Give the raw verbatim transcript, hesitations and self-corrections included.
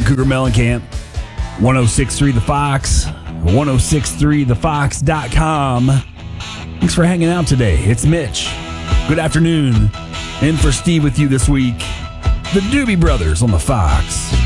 Cougar Mellencamp, ten sixty-three The Fox, ten sixty-three the fox dot com. Thanks for hanging out today. It's Mitch. Good afternoon. In for Steve with you this week. The Doobie Brothers on the Fox.